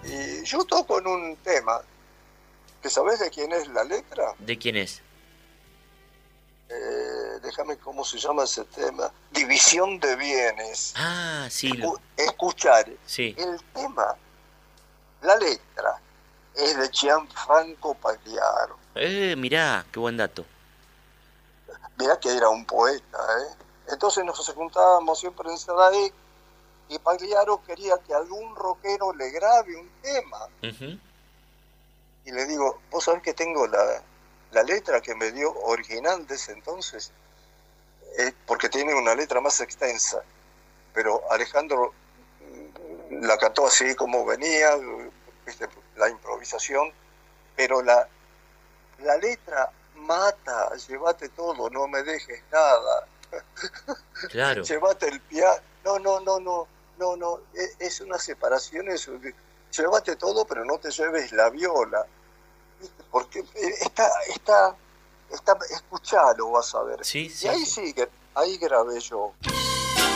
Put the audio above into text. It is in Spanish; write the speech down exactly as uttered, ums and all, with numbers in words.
Y yo toco en un tema, que ¿sabés de quién es la letra? ¿De quién es? Eh, déjame, ¿cómo se llama ese tema? División de bienes. Ah, sí, lo... Escu- escuchar, sí. el tema, la letra, es de Gianfranco Pagliaro. Eh, mirá, qué buen dato. Mirá que era un poeta, ¿eh? Entonces nos juntábamos siempre en Sadaic y Pagliaro quería que algún rockero le grabe un tema. Uh-huh. Y le digo, vos sabés que tengo la, la letra que me dio original de ese entonces, eh, porque tiene una letra más extensa, pero Alejandro mm, la cantó así como venía, ¿viste? La improvisación, pero la, la letra mata, llévate todo, no me dejes nada. Claro. Llévate el piano, no, no, no, no, no, no, es, es una separación, es, llévate todo, pero no te lleves la viola. Porque está, está, está, escuchalo, vas a ver. Sí, sí, y ahí sí. sí, ahí grabé yo.